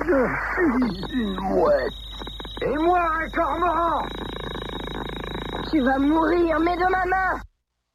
Je suis une mouette. Et moi, un cormoran. Tu vas mourir, mais de ma main.